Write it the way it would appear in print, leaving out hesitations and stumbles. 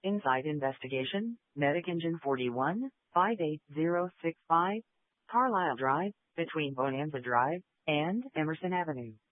Inside investigation, Medic Engine 41, 58065, Carlisle Drive, between Bonanza Drive and Emerson Avenue.